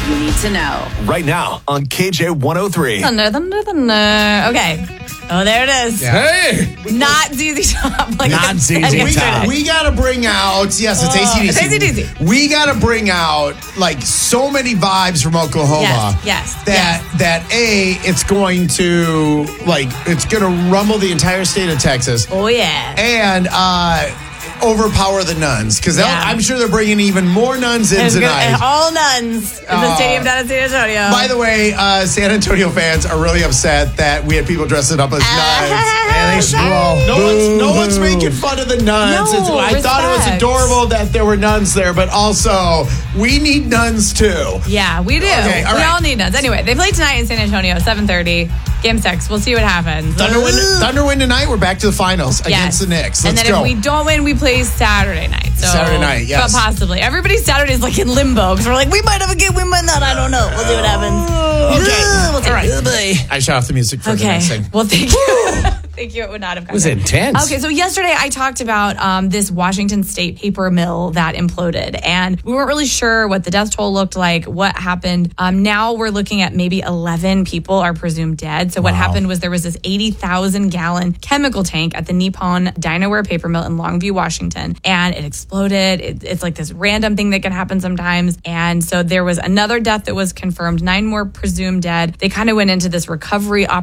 you need to know. Right now on KJ 103. Thunder. Okay. Oh, there it is. Yeah. Hey! Not ZZ Top. Like Not ZZ Top. We got to bring out, yes, it's AC/DC. It's AC/DC. We got to bring out, like, so many vibes from Oklahoma. Yes. That it's going to, like, it's going to rumble the entire state of Texas. Oh, yeah. And overpower the nuns. Because I'm sure they're bringing even more nuns in tonight. All nuns in the stadium down in San Antonio. By the way, San Antonio fans are really upset that we had people dressing up as nuns. And they stroll. No one's making fun of the nuns. No, I thought it was adorable that there were nuns there, but also we need nuns too. Yeah, we do. Okay, all we right. all need nuns. Anyway, they play tonight in San Antonio, 7:30. Game 6. We'll see what happens. Thunderwind tonight. We're back to the finals against the Knicks. And Let's then go. if we don't win, we play Saturday night. So, Saturday night, yes. But possibly. Everybody's Saturday is like in limbo because we're like, we might have a game, we might not. I don't know. We'll see what happens. Okay. We'll see. All right. I shut off the music for the next thing. Well, thank you. Thank you. It would not have gone. It was intense. Okay, so yesterday I talked about this Washington State paper mill that imploded, and we weren't really sure what the death toll looked like, what happened. Now we're looking at maybe 11 people are presumed dead. So what happened was there was this 80,000-gallon chemical tank at the Nippon Dinaware paper mill in Longview, Washington, and it exploded. It's like this random thing that can happen sometimes. And so there was another death that was confirmed, 9 more presumed dead. They kind of went into this recovery operation